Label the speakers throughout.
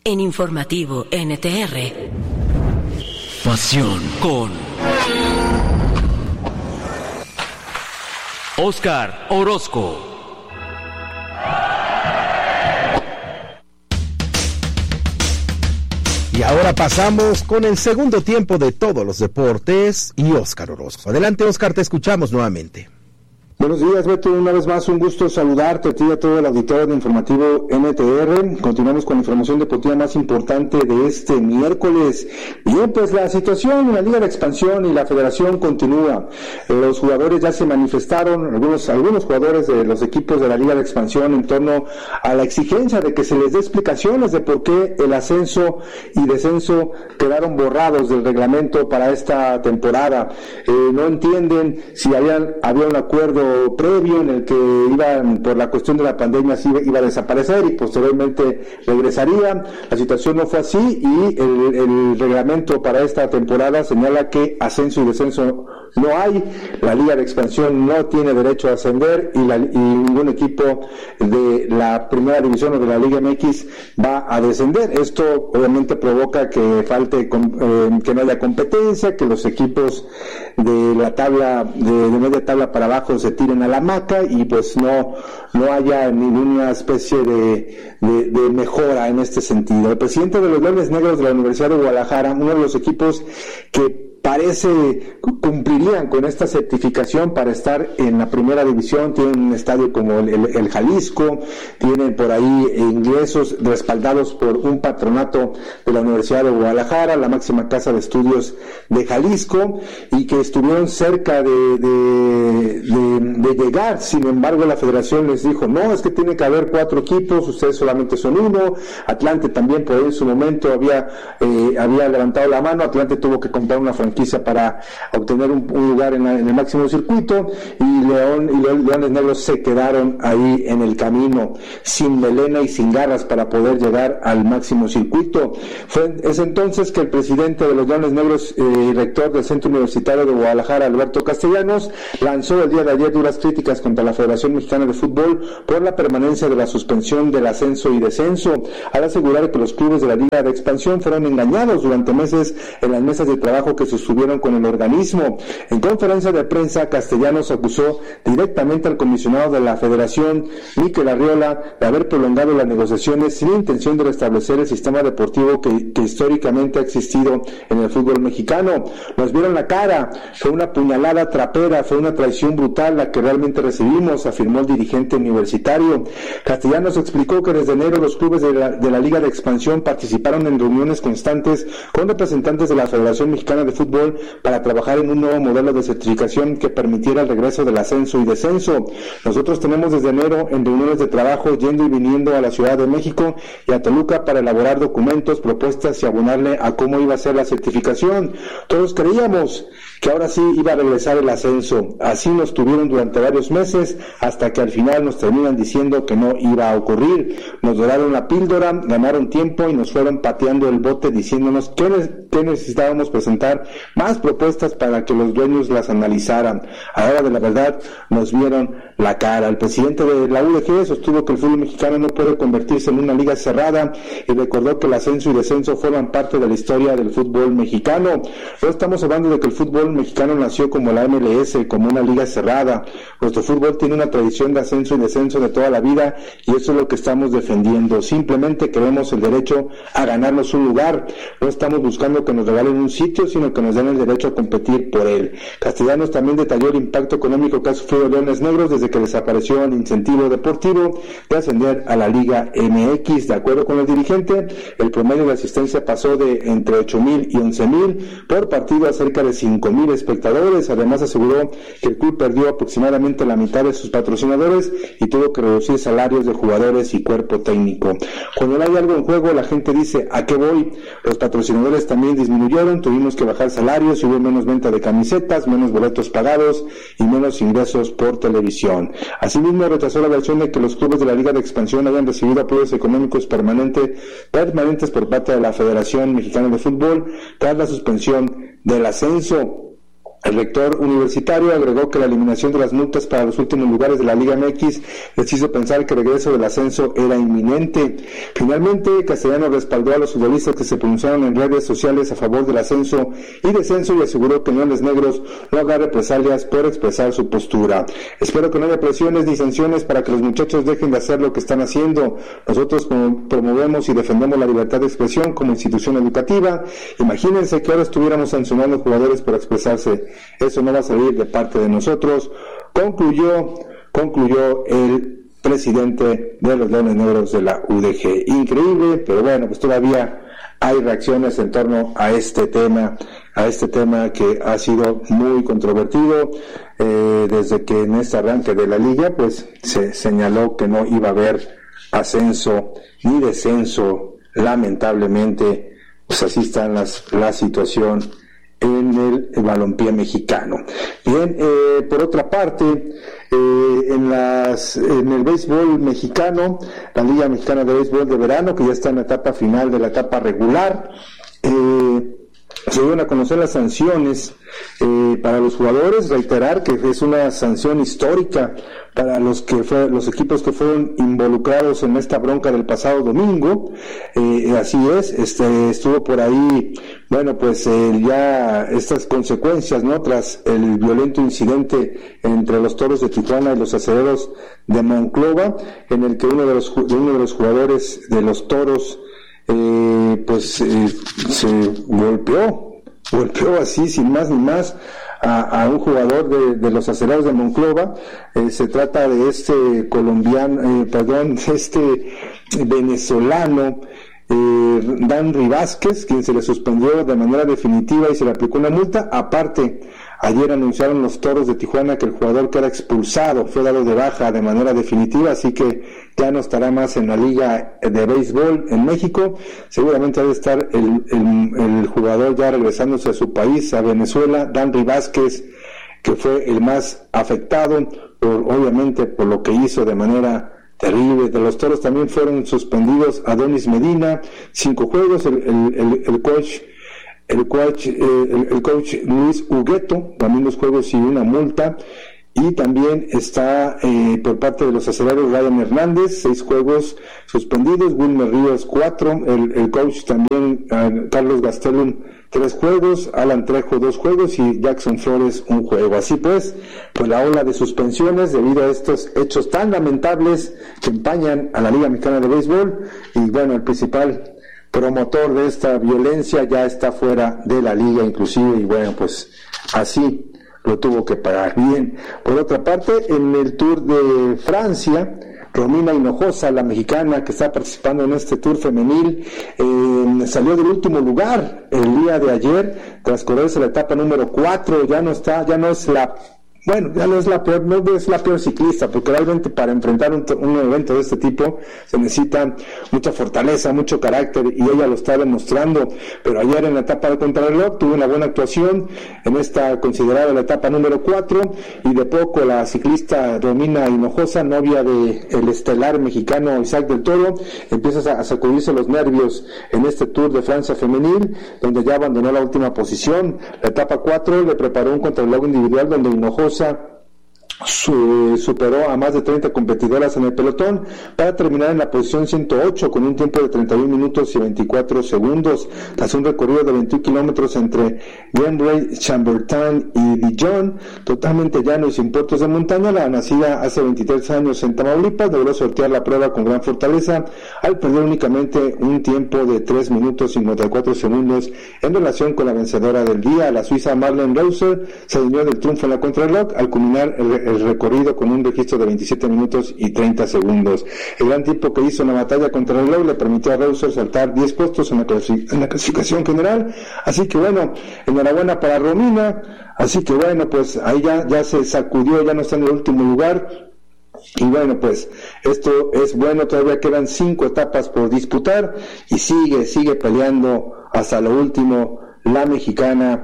Speaker 1: En Informativo NTR.
Speaker 2: Pasión con Oscar Orozco.
Speaker 3: Y ahora pasamos con el segundo tiempo de todos los deportes y Oscar Orozco. Adelante, Oscar, te escuchamos nuevamente.
Speaker 4: Buenos días, Beto. Una vez más, un gusto saludarte a ti y a todo el auditorio de Informativo NTR. Continuamos con la información deportiva más importante de este miércoles. Bien, pues la situación en la Liga de Expansión y la Federación continúa. Los jugadores ya se manifestaron, algunos jugadores de los equipos de la Liga de Expansión, en torno a la exigencia de que se les dé explicaciones de por qué el ascenso y descenso quedaron borrados del reglamento para esta temporada. No entienden si había un acuerdo previo en el que iban, por la cuestión de la pandemia, iba a desaparecer y posteriormente regresaría. La situación no fue así y el reglamento para esta temporada señala que ascenso y descenso no hay. La Liga de Expansión no tiene derecho a ascender y ningún equipo de la primera división o de la Liga MX va a descender. Esto obviamente provoca que que no haya competencia, que los equipos de la tabla de media tabla para abajo se tiren a la hamaca y pues no haya ninguna especie de mejora en este sentido. El presidente de los Leones Negros de la Universidad de Guadalajara, uno de los equipos que cumplirían con esta certificación para estar en la primera división, tienen un estadio como el Jalisco, tienen por ahí ingresos respaldados por un patronato de la Universidad de Guadalajara, la máxima casa de estudios de Jalisco, y que estuvieron cerca de llegar. Sin embargo, la federación les dijo, no, es que tiene que haber 4 equipos, ustedes solamente son uno. Atlante también por ahí en su momento había levantado la mano. Atlante tuvo que comprar una franquicia para obtener un lugar en el máximo circuito, y Leones Negros se quedaron ahí en el camino, sin melena y sin garras para poder llegar al máximo circuito. Es entonces que el presidente de los Leones Negros y rector del Centro Universitario de Guadalajara, Alberto Castellanos, lanzó el día de ayer duras críticas contra la Federación Mexicana de Fútbol por la permanencia de la suspensión del ascenso y descenso, al asegurar que los clubes de la Liga de Expansión fueron engañados durante meses en las mesas de trabajo que sostuvieron con el organismo. En conferencia de prensa, Castellanos acusó directamente al comisionado de la Federación, Mikel Arriola, de haber prolongado las negociaciones sin intención de restablecer el sistema deportivo que históricamente ha existido en el fútbol mexicano. Nos vieron la cara, fue una puñalada trapera, fue una traición brutal la que realmente recibimos, afirmó el dirigente universitario. Castellanos explicó que desde enero los clubes de la Liga de Expansión participaron en reuniones constantes con representantes de la Federación Mexicana de Fútbol para trabajar en un nuevo modelo de certificación que permitiera el regreso del ascenso y descenso. Nosotros tenemos desde enero en reuniones de trabajo yendo y viniendo a la Ciudad de México y a Toluca para elaborar documentos, propuestas y abonarle a cómo iba a ser la certificación. Todos creíamos que ahora sí iba a regresar el ascenso. Así nos tuvieron durante varios meses hasta que al final nos terminan diciendo que no iba a ocurrir. Nos doraron la píldora, ganaron tiempo y nos fueron pateando el bote diciéndonos que necesitábamos presentar más propuestas para que los dueños las analizaran. Ahora de la verdad nos vieron la cara. El presidente de la UDG sostuvo que el fútbol mexicano no puede convertirse en una liga cerrada y recordó que el ascenso y descenso forman parte de la historia del fútbol mexicano. No estamos hablando de que el fútbol mexicano nació como la MLS, como una liga cerrada. Nuestro fútbol tiene una tradición de ascenso y descenso de toda la vida y eso es lo que estamos defendiendo. Simplemente queremos el derecho a ganarnos un lugar. No estamos buscando que nos regalen un sitio, sino que nos den el derecho a competir por él. Castellanos también detalló el impacto económico que ha sufrido Leones Negros desde que desapareció el incentivo deportivo de ascender a la Liga MX. De acuerdo con el dirigente, el promedio de asistencia pasó de entre 8,000 y 11,000 por partido a cerca de 5,000 espectadores. Además aseguró que el club perdió aproximadamente la mitad de sus patrocinadores y tuvo que reducir salarios de jugadores y cuerpo técnico. Cuando no hay algo en juego, la gente dice, ¿a qué voy? Los patrocinadores también disminuyeron, tuvimos que bajar salarios y hubo menos venta de camisetas, menos boletos pagados y menos ingresos por televisión. Asimismo, rechazó la versión de que los clubes de la Liga de Expansión hayan recibido apoyos económicos permanentes por parte de la Federación Mexicana de Fútbol tras la suspensión del ascenso. El rector universitario agregó que la eliminación de las multas para los últimos lugares de la Liga MX les hizo pensar que el regreso del ascenso era inminente. Finalmente, Castellano respaldó a los futbolistas que se pronunciaron en redes sociales a favor del ascenso y descenso y aseguró que Leones Negros no habrá represalias por expresar su postura. Espero que no haya presiones ni sanciones para que los muchachos dejen de hacer lo que están haciendo. Nosotros promovemos y defendemos la libertad de expresión como institución educativa. Imagínense que ahora estuviéramos sancionando jugadores por expresarse. Eso no va a salir de parte de nosotros, concluyó el presidente de los Leones Negros de la UDG. Increíble, pero bueno, pues todavía hay reacciones en torno a este tema que ha sido muy controvertido desde que en este arranque de la liga pues se señaló que no iba a haber ascenso ni descenso. Lamentablemente, pues así está la situación en el balompié mexicano. Bien, por otra parte, en el béisbol mexicano, la Liga Mexicana de Béisbol de Verano, que ya está en la etapa final de la etapa regular, se dieron a conocer las sanciones para los jugadores. Reiterar que es una sanción histórica para los equipos que fueron involucrados en esta bronca del pasado domingo. Así es, estuvo por ahí, bueno, pues ya estas consecuencias, ¿no? Tras el violento incidente entre los Toros de Tijuana y los Acereros de Monclova, en el que uno de los jugadores de los Toros se golpeó así sin más ni más a un jugador de los Acereros de Monclova. Se trata de este venezolano, Danry Vázquez, quien se le suspendió de manera definitiva y se le aplicó una multa. Aparte, ayer anunciaron los Toros de Tijuana que el jugador queda expulsado, fue dado de baja de manera definitiva, así que ya no estará más en la Liga de Béisbol en México. Seguramente debe estar el jugador ya regresándose a su país, a Venezuela, Danry Vázquez, que fue el más afectado, obviamente por lo que hizo de manera terrible. De los Toros también fueron suspendidos Adonis Medina, 5 juegos, el coach Luis Hugueto, también 2 juegos y una multa. Y también está por parte de los Acereros Ryan Hernández, 6 juegos suspendidos, Wilmer Ríos 4, el coach también Carlos Gastelum 3 juegos, Alan Trejo 2 juegos y Jackson Flores 1 juego. Así pues la ola de suspensiones debido a estos hechos tan lamentables que empañan a la Liga Mexicana de Béisbol. Y bueno, el principal promotor de esta violencia ya está fuera de la liga inclusive, y bueno, pues así lo tuvo que pagar. Bien, por otra parte, en el Tour de Francia, Romina Hinojosa, la mexicana que está participando en este Tour femenil, salió del último lugar el día de ayer, tras correrse la etapa número 4, ya no es la peor ciclista, porque realmente para enfrentar un evento de este tipo se necesita mucha fortaleza, mucho carácter, y ella lo está demostrando. Pero ayer en la etapa de contrarreloj tuvo una buena actuación en esta considerada la etapa número 4, y de poco la ciclista Romina Hinojosa, novia del estelar mexicano Isaac del Toro, empieza a sacudirse los nervios en este Tour de Francia femenil, donde ya abandonó la última posición. La etapa 4 le preparó un contrarreloj individual donde Hinojosa superó a más de 30 competidoras en el pelotón para terminar en la posición 108 con un tiempo de 31 minutos y 24 segundos tras un recorrido de 21 kilómetros entre Gembray, Chambertin y Dijon, totalmente llano y sin puertos de montaña. La nacida hace 23 años en Tamaulipas logró sortear la prueba con gran fortaleza al perder únicamente un tiempo de 3 minutos y 54 segundos en relación con la vencedora del día. La suiza Marlene Reuser se alineó del triunfo en la contrarreloj al culminar el recorrido con un registro de 27 minutos y 30 segundos. El gran tiempo que hizo en la batalla contra el reloj le permitió a Reuser saltar 10 puestos en la clasificación general. Así que bueno, enhorabuena para Romina. Así que bueno, pues ahí ya se sacudió, ya no está en el último lugar. Y bueno, pues esto es bueno, todavía quedan 5 etapas por disputar y sigue peleando hasta lo último la mexicana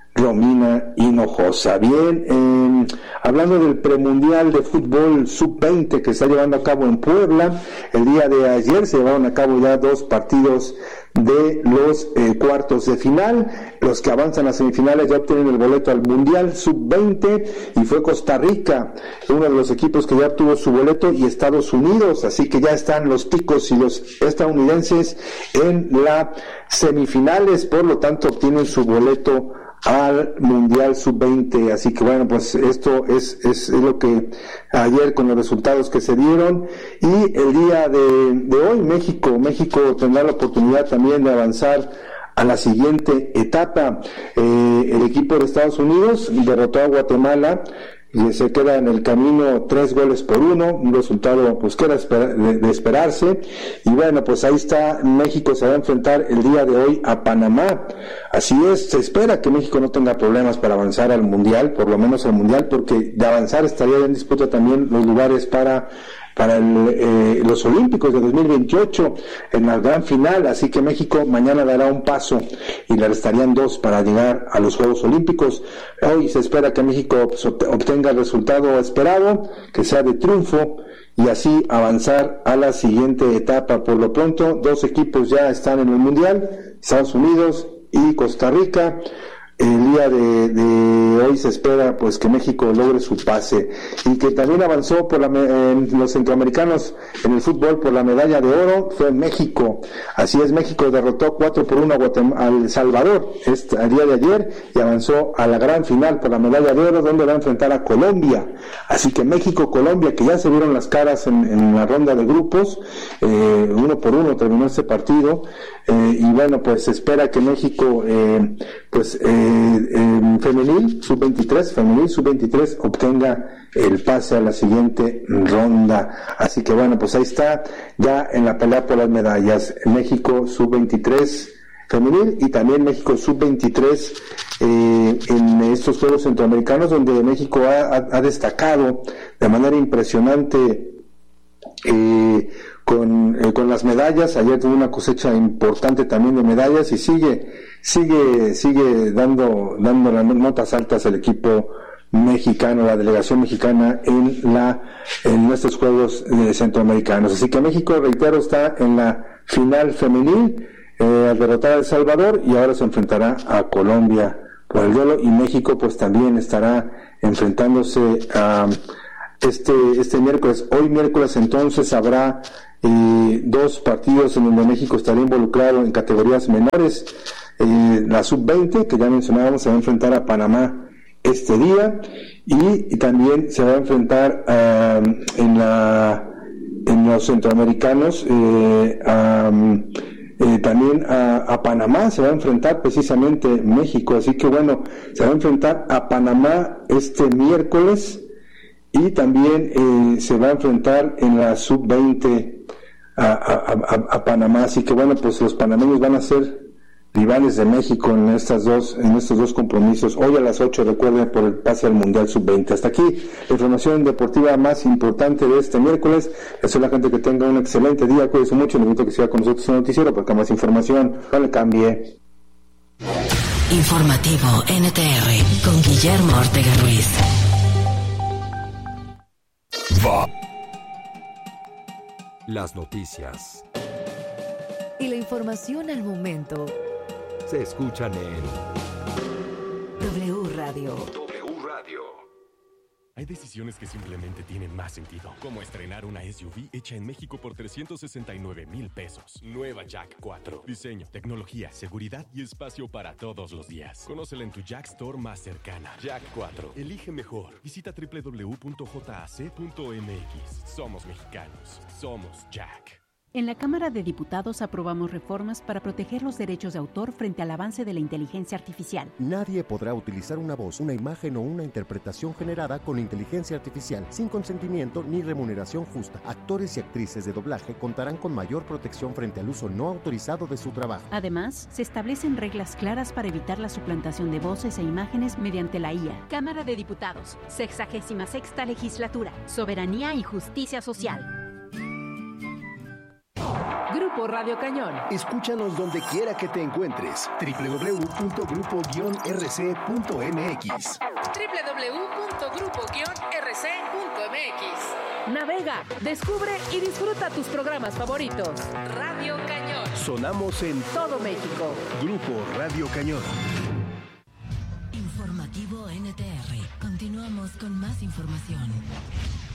Speaker 4: Romina Hinojosa. Bien, hablando del premundial de fútbol sub-20 que se está llevando a cabo en Puebla, el día de ayer se llevaron a cabo ya 2 partidos de los cuartos de final. Los que avanzan a semifinales ya obtienen el boleto al mundial sub-20 y fue Costa Rica uno de los equipos que ya obtuvo su boleto, y Estados Unidos, así que ya están los ticos y los estadounidenses en las semifinales, por lo tanto obtienen su boleto al mundial sub-20. Así que bueno, pues esto es lo que ayer, con los resultados que se dieron, y el día de hoy México tendrá la oportunidad también de avanzar a la siguiente etapa. El equipo de Estados Unidos derrotó a Guatemala y se queda en el camino 3-1, un resultado pues que era de esperarse. Y bueno, pues ahí está, México se va a enfrentar el día de hoy a Panamá. Así es, se espera que México no tenga problemas para avanzar al mundial, por lo menos al mundial, porque de avanzar estaría en disputa también los lugares para los Olímpicos de 2028 en la gran final. Así que México mañana dará un paso y le restarían 2 para llegar a los Juegos Olímpicos. Hoy se espera que México obtenga el resultado esperado, que sea de triunfo, y así avanzar a la siguiente etapa. Por lo pronto, 2 equipos ya están en el mundial, Estados Unidos y Costa Rica. El día de hoy se espera pues que México logre su pase, y que también avanzó en los centroamericanos en el fútbol por la medalla de oro fue México. Así es, México derrotó 4-1 a El Salvador el día de ayer y avanzó a la gran final por la medalla de oro, donde va a enfrentar a Colombia. Así que México-Colombia, que ya se vieron las caras en la ronda de grupos, 1-1 terminó este partido, y bueno, pues se espera que México femenil sub-23 obtenga el pase a la siguiente ronda. Así que bueno, pues ahí está, ya en la pelea por las medallas, México sub-23 femenil y también México sub-23 en estos Juegos Centroamericanos, donde México ha destacado de manera impresionante con las medallas. Ayer tuvo una cosecha importante también de medallas, y sigue dando las notas altas el equipo mexicano, la delegación mexicana en estos Juegos Centroamericanos. Así que México, reitero, está en la final femenil al derrotar a El Salvador, y ahora se enfrentará a Colombia por el duelo, y México pues también estará enfrentándose a este miércoles. Hoy miércoles entonces habrá 2 partidos en donde México estará involucrado en categorías menores. La sub-20, que ya mencionábamos, se va a enfrentar a Panamá este día, y también se va a enfrentar en los centroamericanos también a Panamá. Se va a enfrentar precisamente México, así que bueno, se va a enfrentar a Panamá este miércoles, y también se va a enfrentar en la sub-20 a Panamá. Así que bueno, pues los panameños van a ser rivales de México en estos dos compromisos. Hoy a las 8, recuerden, por el pase al Mundial Sub-20. Hasta aquí la información deportiva más importante de este miércoles. Deseo a la gente que tenga un excelente día. Cuídense mucho. Les invito a que siga con nosotros en el noticiero, porque más información no le cambie.
Speaker 1: Informativo NTR con Guillermo Ortega Ruiz.
Speaker 5: Las noticias
Speaker 6: y la información al momento
Speaker 5: se escuchan en
Speaker 6: W Radio.
Speaker 7: Hay decisiones que simplemente tienen más sentido, como estrenar una SUV hecha en México por 369,000 pesos. Nueva Jack 4. Diseño, tecnología, seguridad y espacio para todos los días. Conócela en tu Jack Store más cercana. Jack 4. Elige mejor. Visita www.jac.mx. Somos mexicanos. Somos Jack.
Speaker 8: En la Cámara de Diputados aprobamos reformas para proteger los derechos de autor frente al avance de la inteligencia artificial.
Speaker 9: Nadie podrá utilizar una voz, una imagen o una interpretación generada con inteligencia artificial sin consentimiento ni remuneración justa. Actores y actrices de doblaje contarán con mayor protección frente al uso no autorizado de su trabajo.
Speaker 8: Además, se establecen reglas claras para evitar la suplantación de voces e imágenes mediante la IA.
Speaker 10: Cámara de Diputados, 66ª Legislatura, Soberanía y Justicia Social.
Speaker 11: Grupo Radio Cañón.
Speaker 12: Escúchanos donde quiera que te encuentres. www.grupo-rc.mx.
Speaker 11: www.grupo-rc.mx. Navega, descubre y disfruta tus programas favoritos. Radio Cañón.
Speaker 12: Sonamos en
Speaker 11: todo México.
Speaker 12: Grupo Radio Cañón.
Speaker 1: Informativo NTR. Continuamos con más información.